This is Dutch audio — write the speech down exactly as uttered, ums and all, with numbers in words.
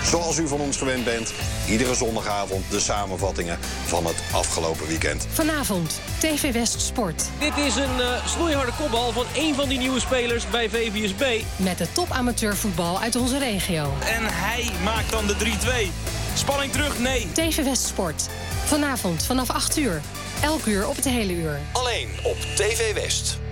Zoals u van ons gewend bent, iedere zondagavond de samenvattingen van het afgelopen weekend. Vanavond, T V West Sport. Dit is een uh, snoeiharde kopbal van één van die nieuwe spelers bij V V S B. Met de top amateurvoetbal uit onze regio. En hij maakt dan de drie twee. Spanning terug, nee. T V West Sport. Vanavond vanaf acht uur. Elk uur op het hele uur. Alleen op T V West.